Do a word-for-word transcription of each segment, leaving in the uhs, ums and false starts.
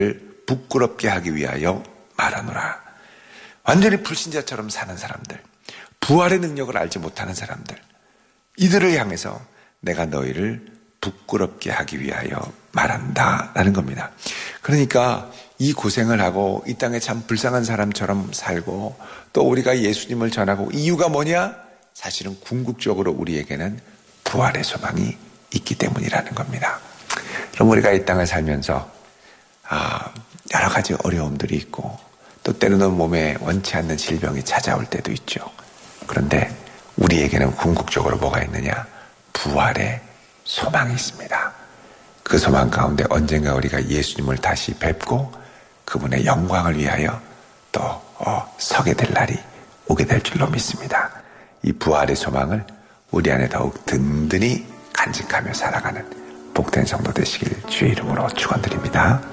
부끄럽게 하기 위하여 말하노라. 완전히 불신자처럼 사는 사람들, 부활의 능력을 알지 못하는 사람들, 이들을 향해서 내가 너희를 부끄럽게 하기 위하여 말한다 라는 겁니다. 그러니까 이 고생을 하고 이 땅에 참 불쌍한 사람처럼 살고 또 우리가 예수님을 전하고 이유가 뭐냐? 사실은 궁극적으로 우리에게는 부활의 소망이 있기 때문이라는 겁니다. 그럼 우리가 이 땅을 살면서 아, 여러 가지 어려움들이 있고 또 때로는 몸에 원치 않는 질병이 찾아올 때도 있죠. 그런데 우리에게는 궁극적으로 뭐가 있느냐? 부활의 소망이 있습니다. 그 소망 가운데 언젠가 우리가 예수님을 다시 뵙고 그분의 영광을 위하여 또 어, 서게 될 날이 오게 될 줄로 믿습니다. 이 부활의 소망을 우리 안에 더욱 든든히 간직하며 살아가는 복된 성도 되시길 주의 이름으로 축원드립니다.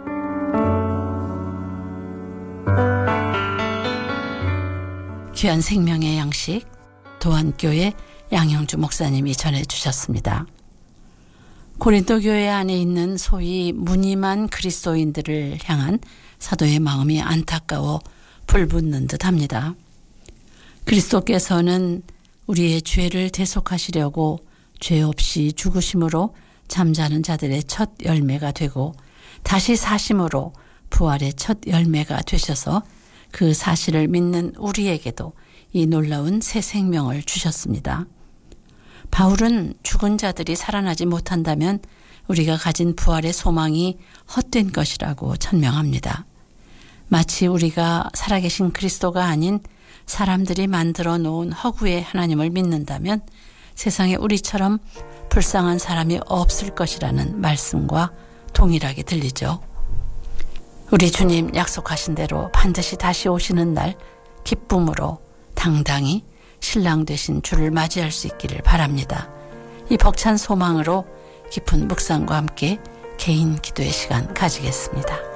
귀한 생명의 양식 도안교회 양형주 목사님이 전해주셨습니다. 고린도 교회 안에 있는 소위 무늬만 그리스도인들을 향한 사도의 마음이 안타까워 불붙는 듯합니다. 그리스도께서는 우리의 죄를 대속하시려고 죄 없이 죽으심으로 잠자는 자들의 첫 열매가 되고 다시 사심으로 부활의 첫 열매가 되셔서 그 사실을 믿는 우리에게도 이 놀라운 새 생명을 주셨습니다. 바울은 죽은 자들이 살아나지 못한다면 우리가 가진 부활의 소망이 헛된 것이라고 천명합니다. 마치 우리가 살아계신 그리스도가 아닌 사람들이 만들어 놓은 허구의 하나님을 믿는다면 세상에 우리처럼 불쌍한 사람이 없을 것이라는 말씀과 동일하게 들리죠. 우리 주님 약속하신 대로 반드시 다시 오시는 날 기쁨으로 당당히 신랑 되신 주를 맞이할 수 있기를 바랍니다. 이 벅찬 소망으로 깊은 묵상과 함께 개인 기도의 시간 가지겠습니다.